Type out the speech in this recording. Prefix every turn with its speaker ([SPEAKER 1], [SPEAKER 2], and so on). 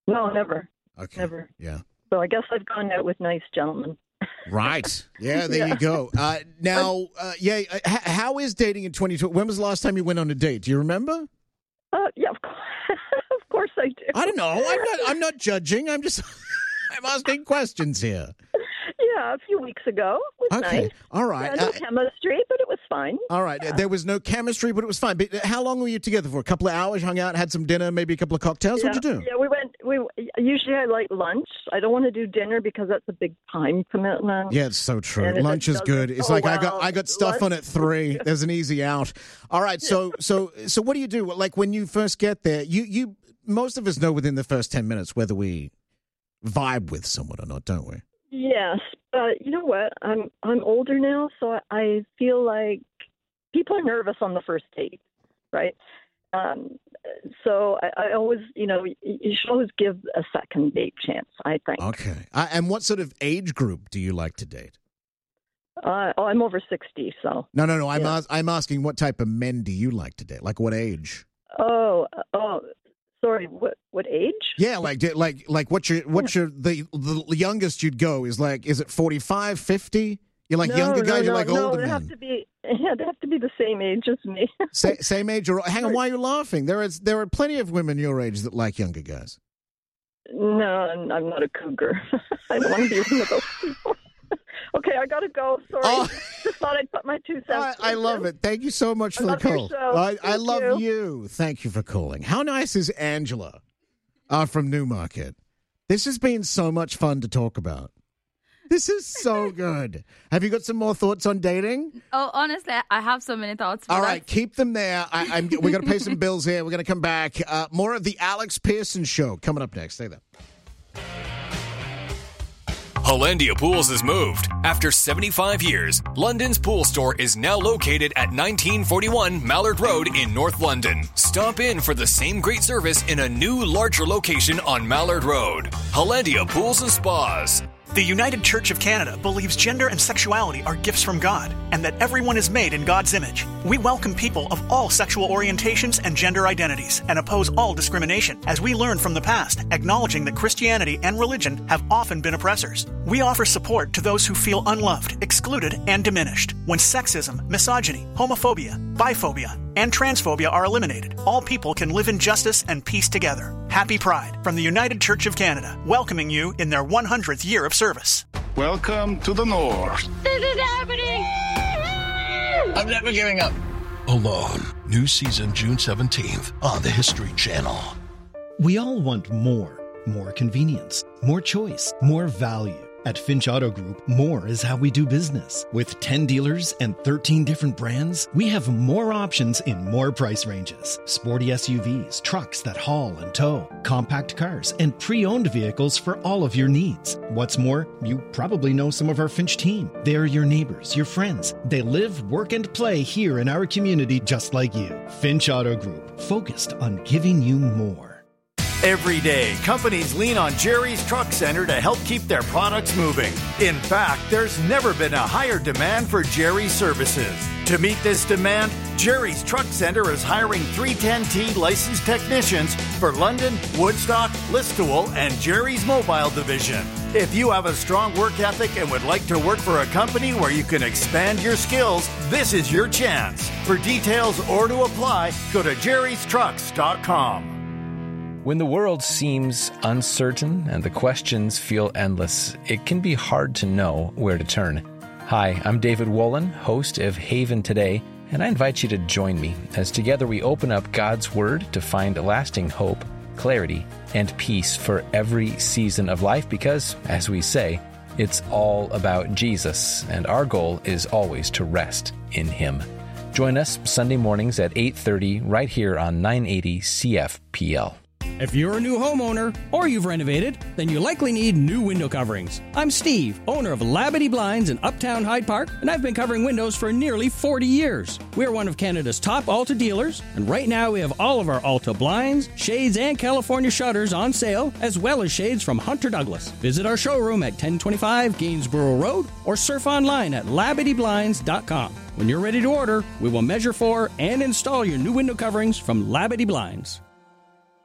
[SPEAKER 1] No, never.
[SPEAKER 2] Okay.
[SPEAKER 1] Never.
[SPEAKER 2] Yeah.
[SPEAKER 1] So I guess I've gone out with nice gentlemen.
[SPEAKER 2] Right. Yeah, there you go. How is dating in 2020? When was the last time you went on a date? Do you remember?
[SPEAKER 1] Yeah, of course. Of course I do.
[SPEAKER 2] I don't know. I'm not judging. I'm asking questions here.
[SPEAKER 1] Yeah, a few weeks ago. It was
[SPEAKER 2] Okay.
[SPEAKER 1] nice.
[SPEAKER 2] All right.
[SPEAKER 1] No chemistry, but it was fine.
[SPEAKER 2] All right. There was no chemistry, but it was fine. But how long were you together for? A couple of hours, hung out, had some dinner, maybe a couple of cocktails?
[SPEAKER 1] Yeah.
[SPEAKER 2] What'd you do?
[SPEAKER 1] Yeah, usually I like lunch. I don't want to do dinner because that's a big time commitment.
[SPEAKER 2] Yeah, it's so true.
[SPEAKER 1] And
[SPEAKER 2] Lunch is good. It's I got stuff on at 3. There's an easy out. All right. So what do you do? Like when you first get there, you most of us know within the first 10 minutes whether we vibe with someone or not, don't we?
[SPEAKER 1] Yes, but you know what? I'm older now, so I feel like people are nervous on the first date, right? So I always, you should always give a second date chance, I think.
[SPEAKER 2] Okay. And what sort of age group do you like to date?
[SPEAKER 1] I'm over 60, so. No.
[SPEAKER 2] I'm asking what type of men do you like to date? Like what age?
[SPEAKER 1] Oh. Sorry, what age?
[SPEAKER 2] Yeah, like what's the youngest you'd go is it 45, 50? You like younger guys, you like older men?
[SPEAKER 1] They have to be the same age as me.
[SPEAKER 2] Same age or hang on, why are you laughing? There are plenty of women your age that like younger guys.
[SPEAKER 1] No, I'm not a cougar. I don't want to be one of those people. Okay, I gotta go. Sorry. Just thought I'd put my 2 cents.
[SPEAKER 2] I love it. Thank you so much for the call. I love you. Thank you for calling. How nice is Angela from Newmarket? This has been so much fun to talk about. This is so good. Have you got some more thoughts on dating?
[SPEAKER 3] Oh, honestly, I have so many thoughts.
[SPEAKER 2] All right, keep them there. We're going to pay some bills here. We're going to come back. More of the Alex Pearson Show coming up next. Stay there.
[SPEAKER 4] Hollandia Pools has moved. After 75 years, London's pool store is now located at 1941 Mallard Road in North London. Stop in for the same great service in a new, larger location on Mallard Road. Hollandia Pools and Spas.
[SPEAKER 5] The United Church of Canada believes gender and sexuality are gifts from God and that everyone is made in God's image. We welcome people of all sexual orientations and gender identities and oppose all discrimination as we learn from the past, acknowledging that Christianity and religion have often been oppressors. We offer support to those who feel unloved, excluded, and diminished. When sexism, misogyny, homophobia, biphobia, and transphobia are eliminated, all people can live in justice and peace together. Happy Pride from the United Church of Canada, welcoming you in their 100th year of service.
[SPEAKER 6] Welcome to the North.
[SPEAKER 7] This is happening!
[SPEAKER 8] I'm never giving up.
[SPEAKER 9] Alone, new season June 17th on the History Channel.
[SPEAKER 10] We all want more convenience, more choice, more value. At Finch Auto Group, more is how we do business. With 10 dealers and 13 different brands, we have more options in more price ranges. Sporty SUVs, trucks that haul and tow, compact cars, and pre-owned vehicles for all of your needs. What's more, you probably know some of our Finch team. They're your neighbors, your friends. They live, work, and play here in our community just like you. Finch Auto Group, focused on giving you more.
[SPEAKER 11] Every day, companies lean on Jerry's Truck Center to help keep their products moving. In fact, there's never been a higher demand for Jerry's services. To meet this demand, Jerry's Truck Center is hiring 310T licensed technicians for London, Woodstock, Listowel, and Jerry's Mobile Division. If you have a strong work ethic and would like to work for a company where you can expand your skills, this is your chance. For details or to apply, go to jerrystrucks.com.
[SPEAKER 12] When the world seems uncertain and the questions feel endless, it can be hard to know where to turn. Hi, I'm David Wolin, host of Haven Today, and I invite you to join me as together we open up God's Word to find lasting hope, clarity, and peace for every season of life because, as we say, it's all about Jesus, and our goal is always to rest in Him. Join us Sunday mornings at 8:30 right here on 980 CFPL.
[SPEAKER 13] If you're a new homeowner or you've renovated, then you likely need new window coverings. I'm Steve, owner of Labadee Blinds in Uptown Hyde Park, and I've been covering windows for nearly 40 years. We're one of Canada's top Alta dealers, and right now we have all of our Alta blinds, shades, and California shutters on sale, as well as shades from Hunter Douglas. Visit our showroom at 1025 Gainsborough Road or surf online at LabadeeBlinds.com. When you're ready to order, we will measure for and install your new window coverings from Labadee Blinds.